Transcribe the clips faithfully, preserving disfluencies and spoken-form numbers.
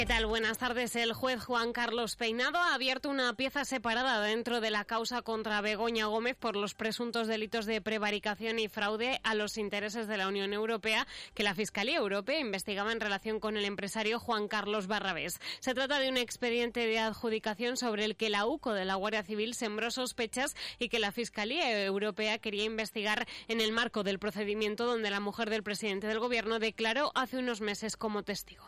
¿Qué tal? Buenas tardes. El juez Juan Carlos Peinado ha abierto una pieza separada dentro de la causa contra Begoña Gómez por los presuntos delitos de prevaricación y fraude a los intereses de la Unión Europea que la Fiscalía Europea investigaba en relación con el empresario Juan Carlos Barrabés. Se trata de un expediente de adjudicación sobre el que la U C O de la Guardia Civil sembró sospechas y que la Fiscalía Europea quería investigar en el marco del procedimiento donde la mujer del presidente del Gobierno declaró hace unos meses como testigo.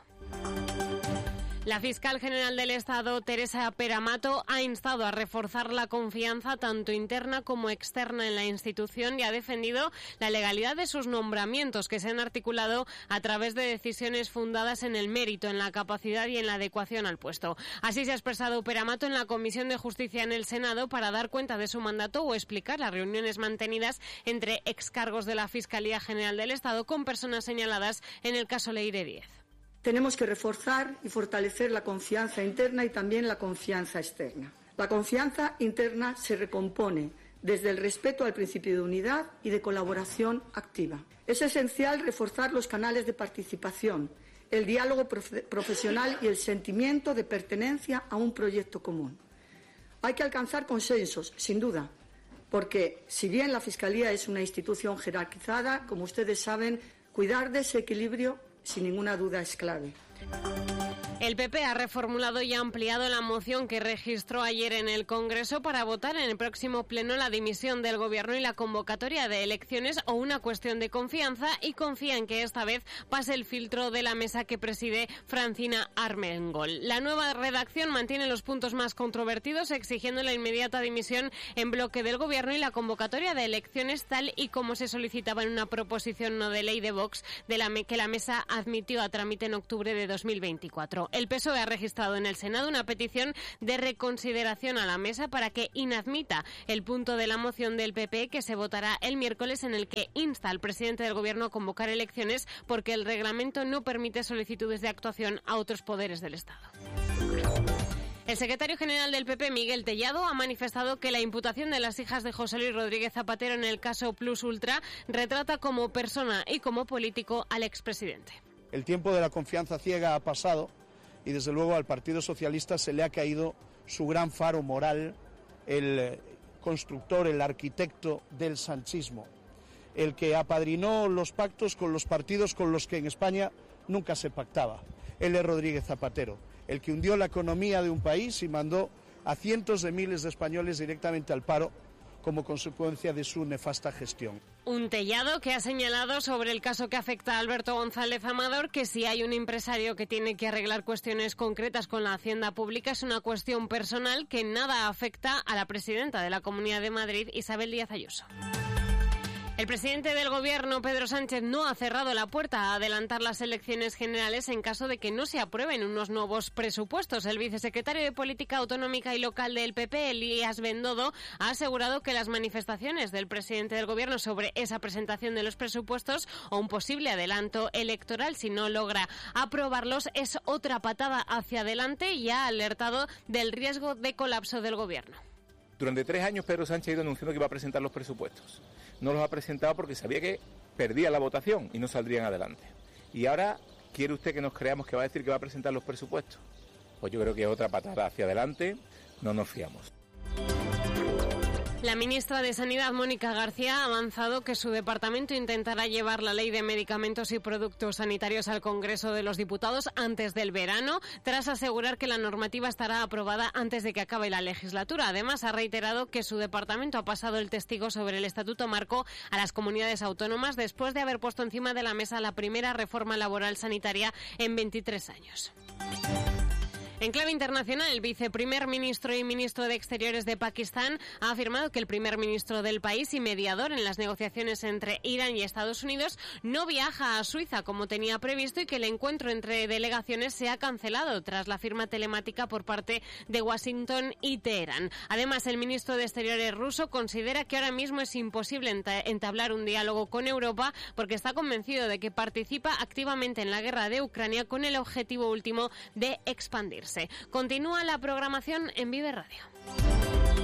La fiscal general del Estado, Teresa Peramato, ha instado a reforzar la confianza tanto interna como externa en la institución y ha defendido la legalidad de sus nombramientos que se han articulado a través de decisiones fundadas en el mérito, en la capacidad y en la adecuación al puesto. Así se ha expresado Peramato en la Comisión de Justicia en el Senado para dar cuenta de su mandato o explicar las reuniones mantenidas entre excargos de la Fiscalía General del Estado con personas señaladas en el caso Leire Díez. Tenemos que reforzar y fortalecer la confianza interna y también la confianza externa. La confianza interna se recompone desde el respeto al principio de unidad y de colaboración activa. Es esencial reforzar los canales de participación, el diálogo profe- profesional y el sentimiento de pertenencia a un proyecto común. Hay que alcanzar consensos, sin duda, porque si bien la Fiscalía es una institución jerarquizada, como ustedes saben, cuidar de ese equilibrio sin ninguna duda es clave. El P P ha reformulado y ampliado la moción que registró ayer en el Congreso para votar en el próximo pleno la dimisión del Gobierno y la convocatoria de elecciones o una cuestión de confianza y confía en que esta vez pase el filtro de la mesa que preside Francina Armengol. La nueva redacción mantiene los puntos más controvertidos exigiendo la inmediata dimisión en bloque del Gobierno y la convocatoria de elecciones tal y como se solicitaba en una proposición no de ley de Vox de la que la mesa admitió a trámite en octubre de dos mil veinticuatro. El P S O E ha registrado en el Senado una petición de reconsideración a la mesa para que inadmita el punto de la moción del P P que se votará el miércoles en el que insta al presidente del Gobierno a convocar elecciones porque el reglamento no permite solicitudes de actuación a otros poderes del Estado. El secretario general del P P, Miguel Tellado, ha manifestado que la imputación de las hijas de José Luis Rodríguez Zapatero en el caso Plus Ultra retrata como persona y como político al expresidente. El tiempo de la confianza ciega ha pasado y desde luego al Partido Socialista se le ha caído su gran faro moral, el constructor, el arquitecto del sanchismo, el que apadrinó los pactos con los partidos con los que en España nunca se pactaba. Él es Rodríguez Zapatero, el que hundió la economía de un país y mandó a cientos de miles de españoles directamente al paro como consecuencia de su nefasta gestión. Un Tellado que ha señalado sobre el caso que afecta a Alberto González Amador que si hay un empresario que tiene que arreglar cuestiones concretas con la hacienda pública es una cuestión personal que nada afecta a la presidenta de la Comunidad de Madrid, Isabel Díaz Ayuso. El presidente del Gobierno, Pedro Sánchez, no ha cerrado la puerta a adelantar las elecciones generales en caso de que no se aprueben unos nuevos presupuestos. El vicesecretario de Política Autonómica y Local del P P, Elías Bendodo, ha asegurado que las manifestaciones del presidente del Gobierno sobre esa presentación de los presupuestos o un posible adelanto electoral si no logra aprobarlos es otra patada hacia adelante y ha alertado del riesgo de colapso del Gobierno. Durante tres años Pedro Sánchez ha ido anunciando que iba a presentar los presupuestos. No los ha presentado porque sabía que perdía la votación y no saldrían adelante. Y ahora, ¿quiere usted que nos creamos que va a decir que va a presentar los presupuestos? Pues yo creo que es otra patada hacia adelante, no nos fiamos. La ministra de Sanidad, Mónica García, ha avanzado que su departamento intentará llevar la Ley de Medicamentos y Productos Sanitarios al Congreso de los Diputados antes del verano, tras asegurar que la normativa estará aprobada antes de que acabe la legislatura. Además, ha reiterado que su departamento ha pasado el testigo sobre el Estatuto Marco a las comunidades autónomas después de haber puesto encima de la mesa la primera reforma laboral sanitaria en veintitrés años. En clave internacional, el viceprimer ministro y ministro de Exteriores de Pakistán ha afirmado que el primer ministro del país y mediador en las negociaciones entre Irán y Estados Unidos no viaja a Suiza como tenía previsto y que el encuentro entre delegaciones se ha cancelado tras la firma telemática por parte de Washington y Teherán. Además, el ministro de Exteriores ruso considera que ahora mismo es imposible entablar un diálogo con Europa porque está convencido de que participa activamente en la guerra de Ucrania con el objetivo último de expandirse. Continúa la programación en Vive Radio.